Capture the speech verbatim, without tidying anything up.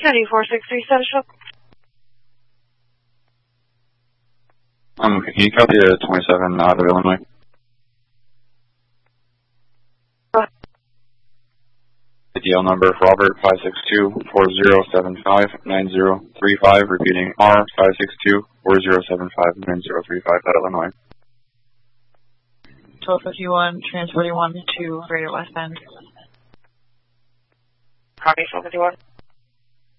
County four six three Central. Um, can you copy a twenty-seven out of Illinois? The D L number Robert five six two four zero seven five nine zero three five. Repeating R five six two four zero seven five nine zero three five at Illinois. twelve fifty-one, transporting one to Greater West Bend. Copy twelve fifty-one.